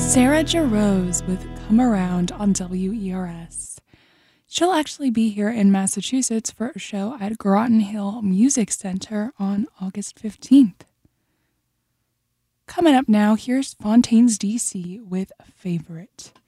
Sarah Jarosz with Come Around on WERS. She'll actually be here in Massachusetts for a show at Groton Hill Music Center on August 15th. Coming up now, here's Fontaines DC with Favorite.